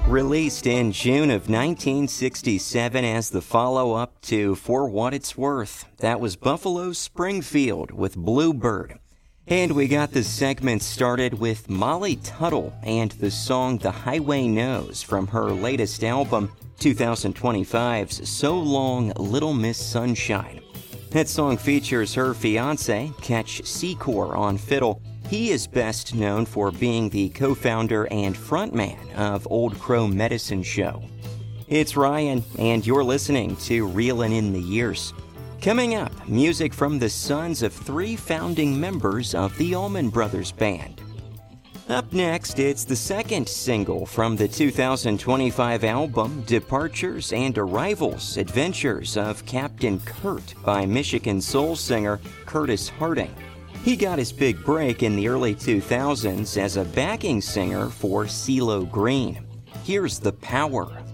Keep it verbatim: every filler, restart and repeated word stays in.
Released in June of nineteen sixty-seven as the follow-up to For What It's Worth, that was Buffalo Springfield with Bluebird. And we got the segment started with Molly Tuttle and the song The Highway Knows from her latest album, twenty twenty-five's So Long Little Miss Sunshine. That song features her fiancé, Ketch Secor, on fiddle. He is best known for being the co-founder and frontman of Old Crow Medicine Show. It's Ryan, and you're listening to Reelin' in the Years. Coming up, music from the sons of three founding members of the Allman Brothers Band. Up next, it's the second single from the two thousand twenty-five album Departures and Arrivals, Adventures of Captain Kurt by Michigan soul singer Curtis Harding. He got his big break in the early two thousands as a backing singer for CeeLo Green. Here's The Power.